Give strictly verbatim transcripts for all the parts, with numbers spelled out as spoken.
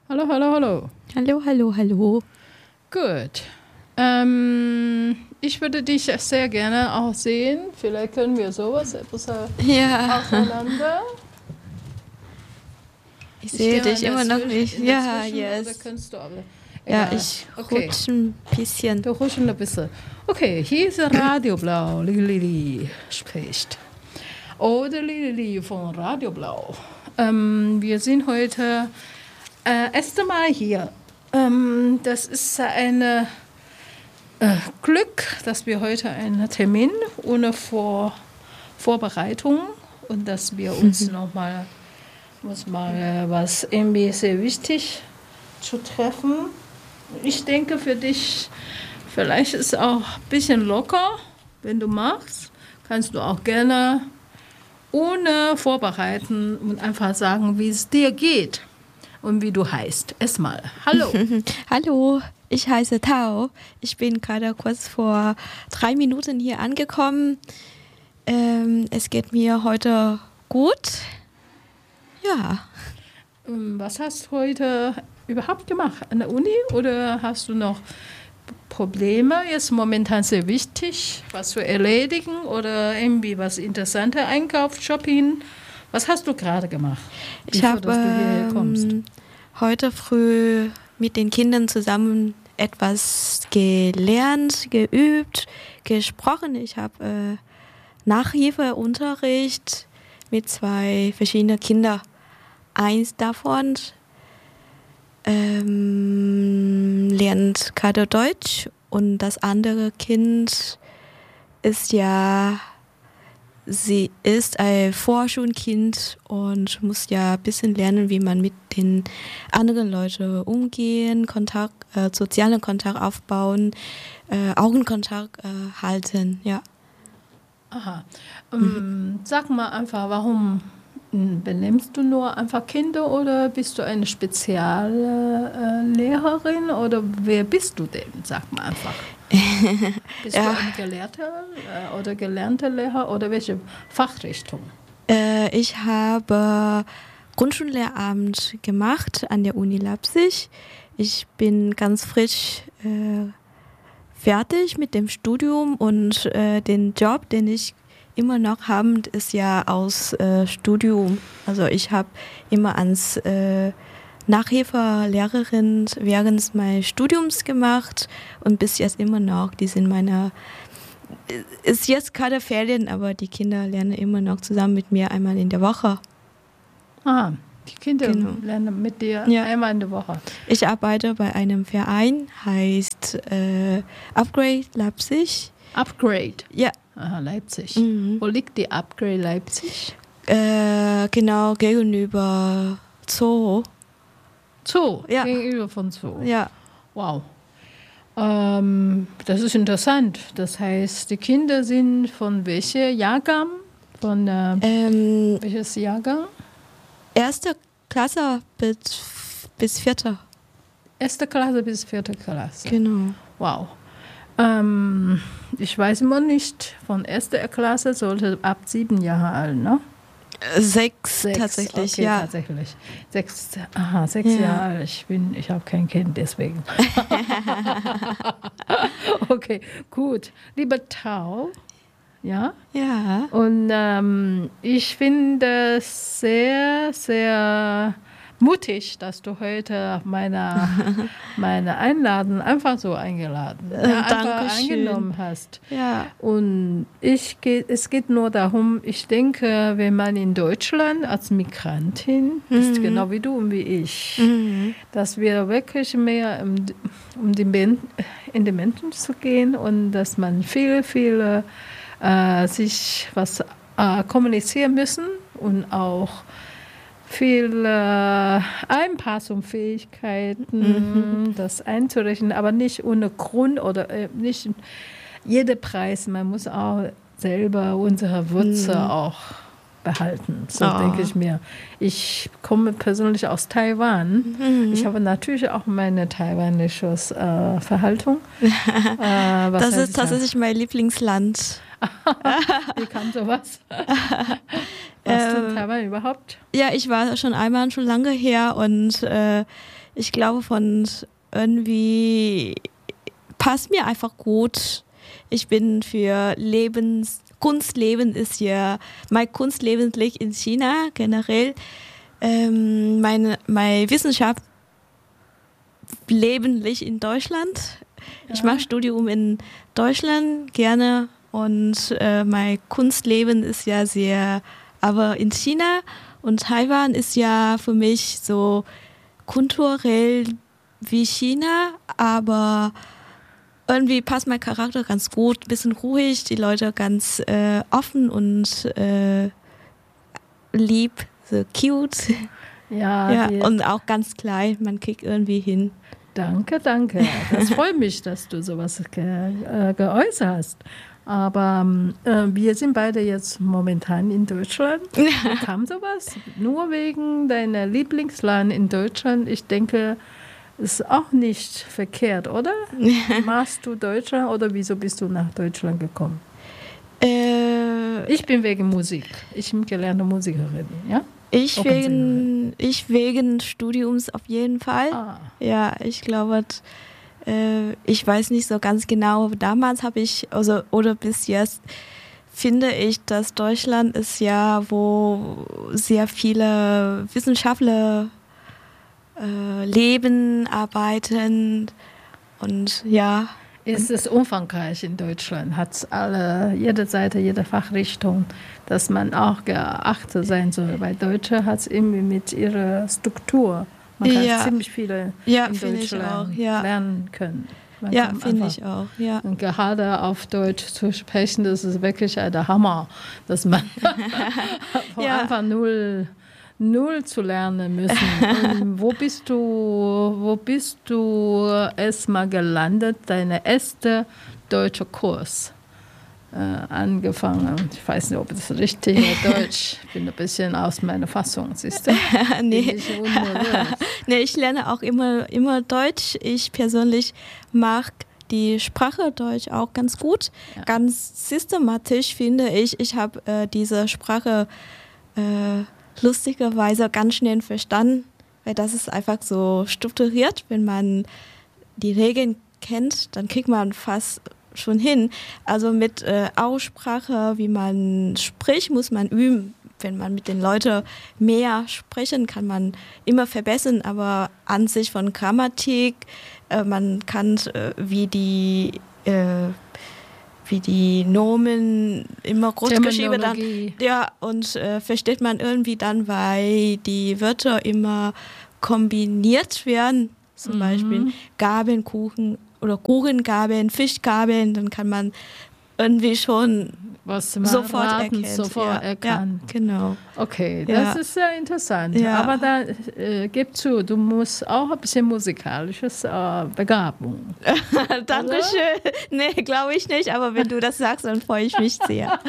Hallo, hallo, hallo. Hallo, hallo, hallo. Gut. Ähm, ich würde dich sehr gerne auch sehen. Vielleicht können wir sowas etwas Ja, auseinander. ich Ich sehe stehe dich in immer noch Zwischen- nicht. in der Ja, Zwischen- Oder yes. kannst du aber. Ja, Egal. ich Okay. rutsche ein bisschen. Du rutschst ein bisschen. Okay, hier ist Radio Blau. Lili spricht. Oder Lili von Radio Blau. Ähm, wir sind heute äh, erste Mal hier. Ähm, das ist ein äh, Glück, dass wir heute einen Termin ohne Vor Vorbereitung und dass wir uns nochmal muss mal äh, was irgendwie sehr wichtig zu treffen. Ich denke für dich, vielleicht ist es auch ein bisschen locker, wenn du magst, kannst du auch gerne ohne vorbereiten und einfach sagen, wie es dir geht und wie du heißt. Erstmal, hallo. Hallo, ich heiße Tao. Ich bin gerade kurz vor drei Minuten hier angekommen. Ähm, es geht mir heute gut. Ja. Was hast du heute überhaupt gemacht? An der Uni oder hast du noch Probleme? Jetzt momentan sehr wichtig, was zu erledigen oder irgendwie was Interessantes, Einkauf, Shopping. Was hast du gerade gemacht? Ich habe ähm, heute früh mit den Kindern zusammen etwas gelernt, geübt, gesprochen. Ich habe äh, Nachhilfeunterricht mit zwei verschiedenen Kindern. Eins davon ähm, lernt gerade Deutsch und das andere Kind ist ja, sie ist ein Vorschulkind und muss ja ein bisschen lernen, wie man mit den anderen Leuten umgehen, Kontakt, äh, sozialen Kontakt aufbauen, äh, Augenkontakt äh, halten, ja. Aha. Ähm, mhm. Sag mal einfach, warum benimmst du nur einfach Kinder oder bist du eine Speziallehrerin äh, oder wer bist du denn? Sag mal einfach. Bist ja. du eine Gelehrte äh, oder gelernte Lehrer oder welche Fachrichtung? Äh, ich habe Grundschullehramt gemacht an der Uni Leipzig. Ich bin ganz frisch äh, fertig mit dem Studium und äh, den Job, den ich immer noch haben, ist ja aus äh, Studium. Also ich habe immer als äh, Nachhilfelehrerin während meines Studiums gemacht und bis jetzt immer noch. Die sind meine, ist jetzt keine Ferien, aber die Kinder lernen immer noch zusammen mit mir einmal in der Woche. Ah, die Kinder genau. lernen mit dir ja. einmal in der Woche. Ich arbeite bei einem Verein, heißt äh, Upgrade Leipzig. Upgrade? Ja. Aha, Leipzig. Mhm. Wo liegt die Upgrade Leipzig? Äh, genau gegenüber Zoo. Zoo? Ja. Gegenüber von Zoo? Ja. Wow. Ähm, das ist interessant. Das heißt, die Kinder sind von welchem Jahrgang? Von äh, ähm, welches Jahrgang? Erste Klasse bis, bis vierte. Erste Klasse bis vierte Klasse. Genau. Wow. Ähm, ich weiß immer nicht, von erster Klasse sollte ab sieben Jahre alt, ne? Sechs, sechs tatsächlich, okay, ja. tatsächlich. Sechs, aha, sechs ja. Jahre alt. Ich bin, ich habe kein Kind, deswegen. Okay, gut. Lieber Tao, ja? Ja. Und ähm, ich finde es sehr, sehr mutig, dass du heute meine, meine Einladung einfach so eingeladen, ja, einfach angenommen hast. Ja. Und ich geht, es geht nur darum, ich denke, wenn man in Deutschland als Migrantin mhm. ist, genau wie du und wie ich, mhm. dass wir wirklich mehr um, um die Men- in die Menschen zu gehen und dass man viel, viel äh, sich was äh, kommunizieren müssen und auch viel äh, Anpassungsfähigkeiten, mhm. das einzurechnen, aber nicht ohne Grund oder äh, nicht jeder Preis. Man muss auch selber unsere Würze mhm. auch behalten. So oh. denke ich mir. Ich komme persönlich aus Taiwan. Mhm. Ich habe natürlich auch meine taiwanische äh, Verhaltung. äh, was das ist tatsächlich mein Lieblingsland. Wie kam sowas? Warst du in Taiwan überhaupt? Ja, ich war schon einmal schon lange her und äh, ich glaube, von irgendwie passt mir einfach gut. Ich bin für Lebens, Kunstleben ist ja, mein Kunstleben liegt in China generell. Ähm, meine, meine Wissenschaft leben liegt in Deutschland. Ja. Ich mache Studium in Deutschland gerne und äh, mein Kunstleben ist ja sehr, aber in China und Taiwan ist ja für mich so kulturell wie China, aber irgendwie passt mein Charakter ganz gut, ein bisschen ruhig, die Leute ganz äh, offen und äh, lieb, so cute. Ja, ja und auch ganz klein, man kriegt irgendwie hin. Danke, danke. Das freut mich, dass du sowas ge äh, geäußert hast. Aber äh, wir sind beide jetzt momentan in Deutschland. Wie kam sowas? Nur wegen deiner Lieblingsland in Deutschland? Ich denke, ist auch nicht verkehrt, oder? Machst du Deutschland oder wieso bist du nach Deutschland gekommen? Äh, ich bin wegen Musik. Ich bin gelernte Musikerin, ja? Ich wegen, ich wegen Studiums auf jeden Fall. Ah. Ja, ich glaube, äh, ich weiß nicht so ganz genau. Damals habe ich, also, oder bis jetzt, finde ich, dass Deutschland ist ja, wo sehr viele Wissenschaftler äh, leben, arbeiten und ja. Es ist umfangreich in Deutschland, hat alle, jede Seite, jede Fachrichtung, dass man auch geachtet sein soll. Weil Deutsche hat es irgendwie mit ihrer Struktur. Man kann ja. ziemlich viele ja, in Deutschland auch, ja. lernen können. Man ja, finde ich auch. Ja. Und gerade auf Deutsch zu sprechen, das ist wirklich der Hammer, dass man von ja. Anfang null Null zu lernen müssen. Und wo bist du, wo bist du erstmal gelandet, deine erste deutsche Kurs äh, angefangen? Ich weiß nicht, ob das richtig ist, Deutsch. Ich bin ein bisschen aus meiner Fassung, siehst du? nee. Ich nee, ich lerne auch immer, immer Deutsch. Ich persönlich mag die Sprache Deutsch auch ganz gut. Ja. Ganz systematisch finde ich. Ich habe äh, diese Sprache äh, lustigerweise ganz schnell verstanden, weil das ist einfach so strukturiert. Wenn man die Regeln kennt, dann kriegt man fast schon hin. Also mit äh, Aussprache, wie man spricht, muss man üben. Wenn man mit den Leuten mehr sprechen, kann man immer verbessern, aber an sich von Grammatik, äh, man kann äh, wie die äh, wie die Nomen immer groß geschrieben dann, ja, und äh, versteht man irgendwie dann, weil die Wörter immer kombiniert werden, zum mhm. Beispiel Gabeln, Kuchen oder Kuchengabeln, Fischgabeln, dann kann man irgendwie schon was man sofort raten, erkennt. Sofort ja, erkannt. Ja, genau. Okay, ja. das ist sehr interessant. Ja. Aber da äh, gib zu, du musst auch ein bisschen musikalisches äh, Begabung. Dankeschön. Nee, glaube ich nicht, aber wenn du das sagst, dann freue ich mich sehr. ja,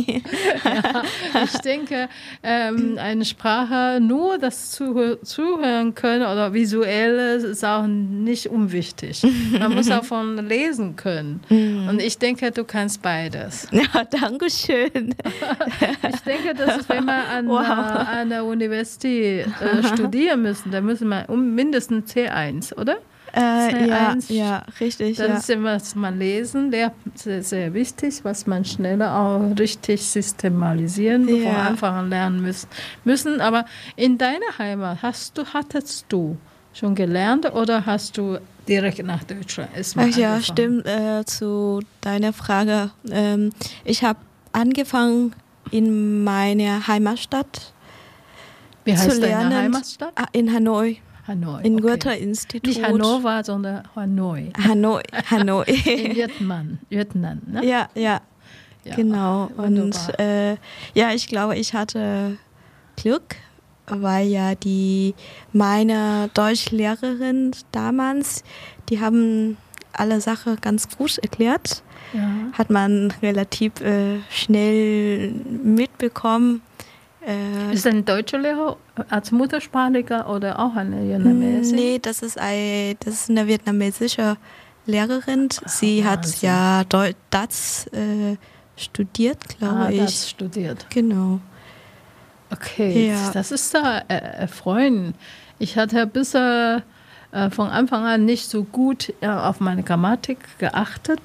ich denke, ähm, eine Sprache, nur das zu, zuhören können oder visuelles ist auch nicht unwichtig. Man muss auch von lesen können. Und ich denke, du kannst beides. Ja, Dankeschön. Ich denke, das ist, wenn man an, wow. äh, an der Universität äh, studieren müssen, dann müssen wir um mindestens C eins, oder? Äh, C eins, ja, ja, richtig. Das ja. ist immer, was man lesen, sehr, sehr, sehr wichtig, was man schneller auch richtig systematisieren, ja. von Anfang an lernen müssen. müssen. Aber in deiner Heimat, hast du, hattest du schon gelernt oder hast du direkt nach Deutschland erstmal Ach ja, stimmt. Äh, zu deiner Frage. Ähm, ich habe angefangen in meiner Heimatstadt Wie heißt zu lernen. Deine Heimatstadt? In Hanoi. Hanoi. Im okay. Goethe-Institut. Nicht Hannover, sondern Hanoi. Hanoi. Hanoi. In Vietnam. Vietnam, ne? Ja, ja. ja genau. Wunderbar. Und äh, ja, ich glaube, ich hatte Glück, weil ja die meine Deutschlehrerin damals, die haben alle Sachen ganz gut erklärt. Ja. Hat man relativ äh, schnell mitbekommen. Äh, ist ein deutscher Lehrer als Muttersprachlicher oder auch eine vietnamesische? Nee, das ist, ein, das ist eine vietnamesische Lehrerin. Sie ah, hat Wahnsinn. ja Deu das äh, studiert, glaube ah, ich. Das studiert. Genau. Okay, ja. das ist da äh, erfreuend. Ich hatte bisher äh, von Anfang an nicht so gut äh, auf meine Grammatik geachtet.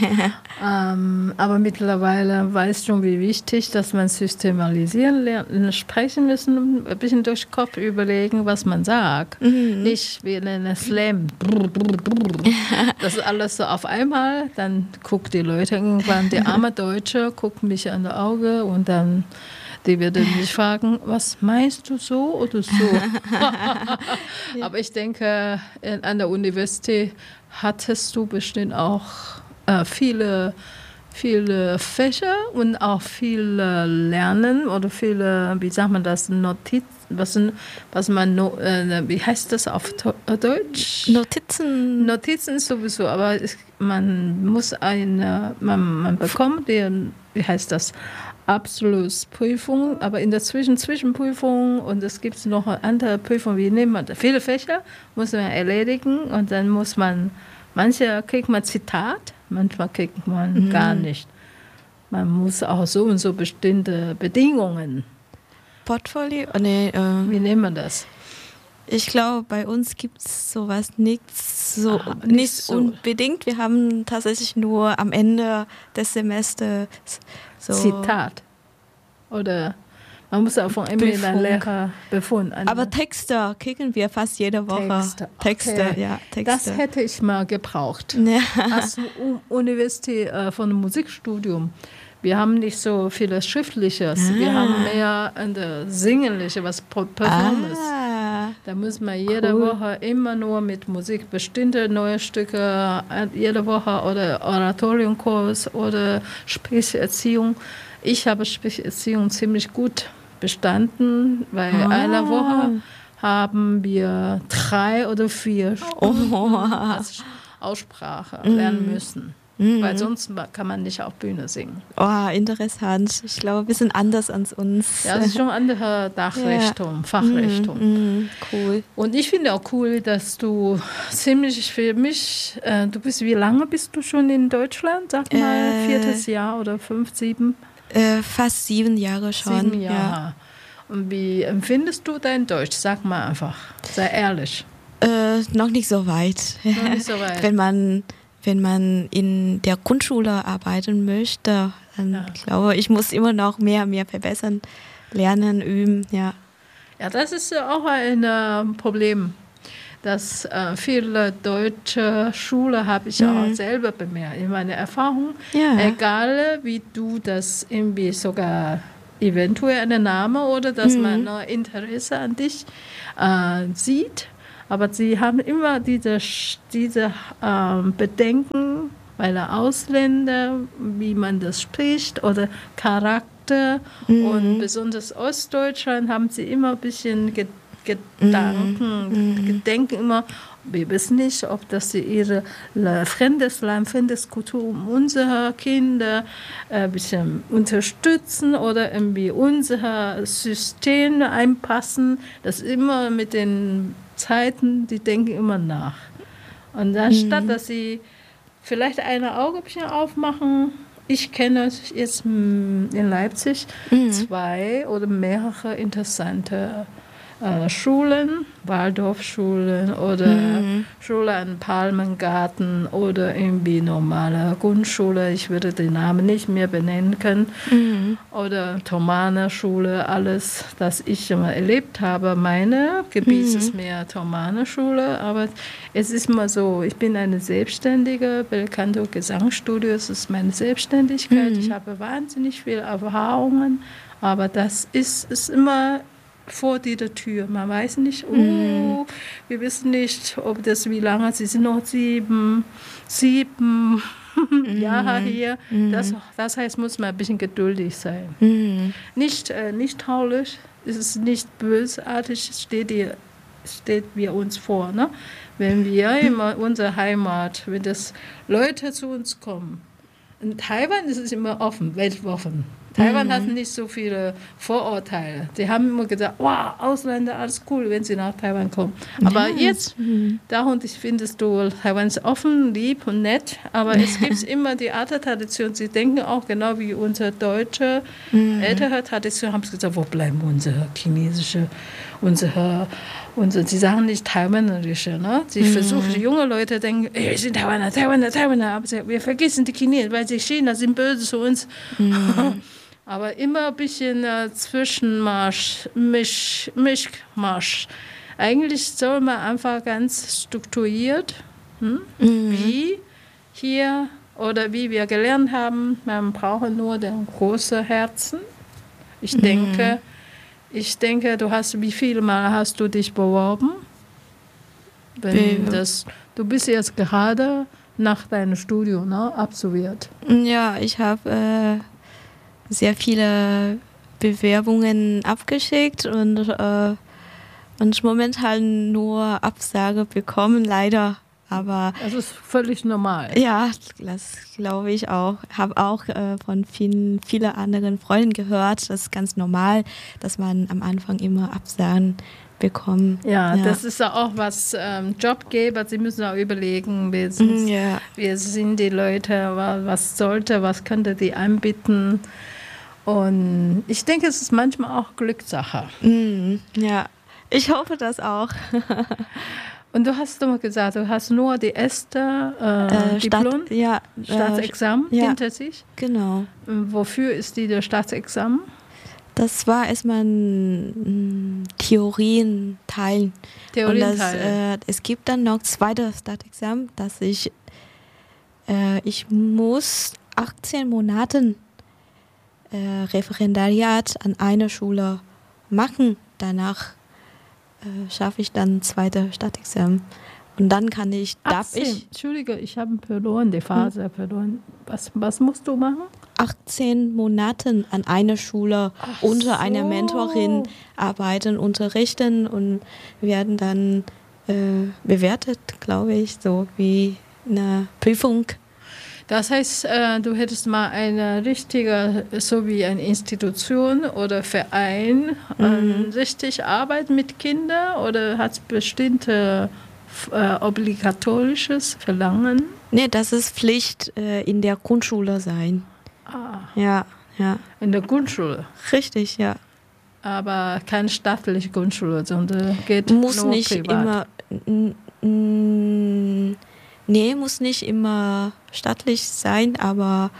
ähm, aber mittlerweile weiß ich schon, wie wichtig, dass man systematisieren lernt, sprechen müssen, ein bisschen durch den Kopf überlegen, was man sagt. Mhm. Nicht wie eine Slam. Das ist alles so auf einmal. Dann guckt die Leute irgendwann, die arme Deutsche, guckt mich an die Augen und dann die würde mich fragen, was meinst du so oder so? Aber ich denke, in, an der Universität hattest du bestimmt auch äh, viele, viele Fächer und auch viele Lernen oder viele, wie sagt man das, Notizen, was, was man, äh, wie heißt das auf Deutsch? Notizen. Notizen sowieso, aber es, man muss eine, man, man bekommt den, wie heißt das? Abschlussprüfung, aber in der Zwischen Zwischenprüfung und es gibt noch eine andere Prüfung, wie nehmen wir viele Fächer muss man erledigen und dann muss man, manche kriegt man Zitat, manchmal kriegt man mhm. gar nicht. Man muss auch so und so bestimmte Bedingungen. Portfolio? Oh, nee, äh, wie nennt man das? Ich glaube, bei uns gibt es sowas nichts so, ah, nicht, nicht so unbedingt. Wir haben tatsächlich nur am Ende des Semesters so Zitat. Oder man muss auch von einem Lehrer Befund. Aber Texte kriegen wir fast jede Woche. Texte, Texte, okay. ja. Texte. Das hätte ich mal gebraucht. Ja. Als Universität äh, von einem Musikstudium. Wir haben nicht so vieles Schriftliches. Ah. Wir haben mehr eine Singenliche, was Performance. Ah. Da muss man jede cool. Woche immer nur mit Musik bestimmte neue Stücke, jede Woche oder Oratoriumkurs oder Sprecherziehung. Ich habe Sprecherziehung ziemlich gut bestanden, weil ah. eine Woche haben wir drei oder vier Stunden oh. Aussprache mm. lernen müssen. Mhm. Weil sonst kann man nicht auf Bühne singen. Oh, interessant. Ich glaube, wir sind anders als uns. Ja, das ist schon eine andere Dachrichtung, ja. Fachrichtung. Mhm. Cool. Und ich finde auch cool, dass du ziemlich für mich, äh, du bist, wie lange bist du schon in Deutschland? Sag mal, äh, viertes Jahr oder fünf, sieben? Äh, fast sieben Jahre schon. Sieben Jahre. Ja. Und wie empfindest du dein Deutsch? Sag mal einfach, sei ehrlich. Äh, noch nicht so weit. Noch nicht so weit. Wenn man Wenn man in der Grundschule arbeiten möchte, dann ja. glaube ich, muss immer noch mehr, mehr verbessern, lernen, üben, ja. Ja, das ist auch ein äh, Problem, dass äh, viele deutsche Schulen, habe ich mhm. auch selber bemerkt, in meiner Erfahrung, ja. egal wie du das irgendwie sogar eventuell einen Namen oder dass mhm. man noch Interesse an dich äh, sieht, aber sie haben immer diese, diese ähm, Bedenken, weil der Ausländer, wie man das spricht oder Charakter. Mhm. Und besonders Ostdeutschland haben sie immer ein bisschen Ge- Gedanken, mhm. Gedenken immer, wir wissen nicht, ob das ihre fremdes Land, fremdes Kultur, um unsere Kinder ein bisschen unterstützen oder irgendwie unser System einpassen. Das immer mit den Zeiten, die denken immer nach. Und anstatt, mhm. dass sie vielleicht eine Auge ein bisschen aufmachen, ich kenne jetzt in Leipzig mhm. zwei oder mehrere interessante äh, Schulen, Waldorfschulen oder mhm. Schule an Palmengarten oder irgendwie normale Grundschule, ich würde den Namen nicht mehr benennen können, mhm. oder Thomanerschule, alles, das ich immer erlebt habe. Meine Gebiet mhm. ist mehr Thomanerschule, aber es ist mal so, ich bin eine Selbstständige, Belcanto Gesangsstudio, es ist meine Selbstständigkeit, mhm. ich habe wahnsinnig viele Erfahrungen, aber das ist, ist immer vor dieser Tür. Man weiß nicht, oh, mm. wir wissen nicht, ob das wie lange, sie sind noch sieben, sieben mm. Jahre hier. Mm. Das, das heißt, muss man ein bisschen geduldig sein. Mm. Nicht, äh, nicht traurig, es ist nicht bösartig, steht, dir, steht wir uns vor. Ne? Wenn wir in unserer Heimat, wenn das Leute zu uns kommen, in Taiwan ist es immer offen, weltoffen. Taiwan Mhm. hat nicht so viele Vorurteile. Die haben immer gesagt, wow, Ausländer, alles cool, wenn sie nach Taiwan kommen. Aber Ja. jetzt, Mhm. da und ich findest du Taiwan ist offen, lieb und nett, aber es gibt immer die alte Tradition. Sie denken auch genau wie unsere deutsche Mhm. ältere Tradition, haben sie gesagt, wo bleiben unsere chinesische, unsere, unsere, sie sagen nicht taiwanerische, ne? Sie Mhm. versuchen, die junge Leute denken, ey, wir sind Taiwaner, Taiwaner, Taiwaner, aber sie, wir vergessen die Chinesen, weil die China sind böse zu uns. Mhm. Aber immer ein bisschen äh, Zwischenmarsch, Misch, Mischmarsch. Eigentlich soll man einfach ganz strukturiert, hm? Mhm. wie hier oder wie wir gelernt haben, man braucht nur den großen Herzen. Ich Mhm. denke, ich denke, du hast, wie viele Mal hast du dich beworben? Wenn Be- das, du bist jetzt gerade nach deinem Studium, ne, absolviert. Ja, ich habe äh, sehr viele Bewerbungen abgeschickt und, äh, und momentan nur Absage bekommen, leider. Aber Das ist völlig normal. ja, das glaube ich auch. Habe auch äh, von vielen, vielen anderen Freunden gehört, das ist ganz normal, dass man am Anfang immer Absagen bekommt. Ja, das ist ja auch was ähm, Jobgeber, sie müssen auch überlegen, wer sind, Mm, ja. wer sind die Leute, was, was sollte, was könnte die anbieten. Und ich denke, es ist manchmal auch Glückssache. Mm, ja, ich hoffe das auch. Und du hast doch gesagt, du hast nur die erste äh, Äh, Diplom, Staat, ja, Staatsexamen äh, ja. hinter sich. Genau. Und wofür ist die der Staatsexamen? Das war erstmal ein Theorien teilen. Und das, Theorienteil. äh, es gibt dann noch zweites Staatsexamen, dass ich, äh, ich muss achtzehn Monaten äh, Referendariat an einer Schule machen. Danach äh, schaffe ich dann zweite Staatsexamen. Und dann kann ich, darf achtzehn. ich Entschuldige, ich habe verloren, die Phase hm. verloren. Was, was musst du machen? achtzehn Monaten an einer Schule Ach unter so. einer Mentorin arbeiten, unterrichten und werden dann äh, bewertet, glaube ich, so wie eine Prüfung. Das heißt, äh, du hättest mal eine richtige, so wie eine Institution oder Verein, Mhm. ähm, richtig arbeiten mit Kindern oder hat es bestimmte äh, obligatorisches Verlangen? Nee, das ist Pflicht äh, in der Grundschule sein. Ah, Ja, ja. in der Grundschule. Richtig, ja. Aber keine staatliche Grundschule, sondern geht Muss nur nicht privat. immer. n- n- Nee, muss nicht immer staatlich sein, aber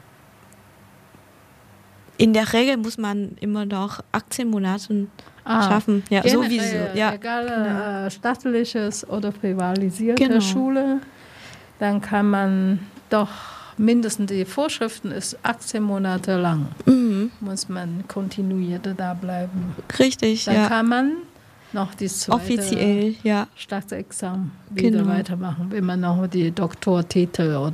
in der Regel muss man immer noch achtzehn Monate Ah, schaffen. Ja, Generell, sowieso. Ja, egal genau. äh, staatliches oder privatisierte Genau. Schule, dann kann man doch mindestens die Vorschriften ist achtzehn Monate lang, Mhm. muss man kontinuiert da bleiben. Richtig, Dann ja. kann man noch die zweite Offiziell, ja. Staatsexamen wieder Genau. weitermachen, wenn man noch die Doktortitel oder